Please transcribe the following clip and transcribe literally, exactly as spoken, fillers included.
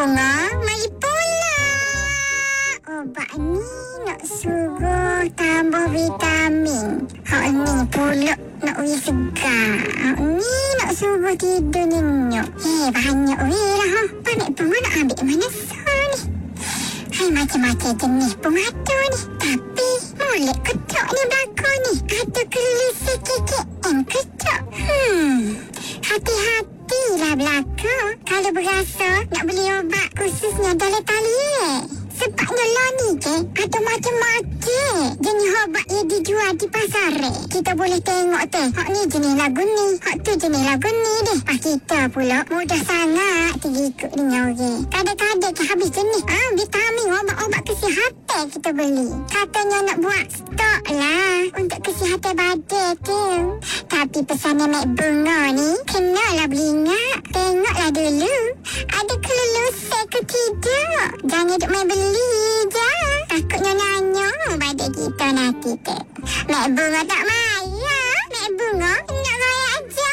bunga, mari pula. Obat ni nak suruh tambah vitamin. Hak ni pula nak ui segar. Hak ni nak suruh tidur nyenyak. Eh, banyak ui lah. Ha. Panik bunga nak ambil mana so ni? Hai, macam-macam jenis bunga tu ni. Tapi, molek ketuk ni belakang ni. Ada kelisi kikik yang ketuk. Hmm, hati-hatilah belakang. Kalau berasa nak beli obat khususnya dalam talian. Sebabnya lah ni je, ada macam-macam jenis obat yang dijual di pasar. Kita boleh tengok tu. Hak ni jenis lagu ni, hak tu jenis lagu ni deh. Pas kita pula mudah sangat terikut dengan orang. Kadang-kadang ke habis jenis ah, vitamin, obat-obat kesihatan kita beli. Katanya nak buat stok lah untuk kesihatan badan tu. Tapi pesanan Mek Bunga ni, kenalah beli ingat. Tengoklah dulu, ada kelulusan ke tidak. Jangan duk main beli je. Takutnya nanya badan kita nanti tu. Mek Bunga tak mau.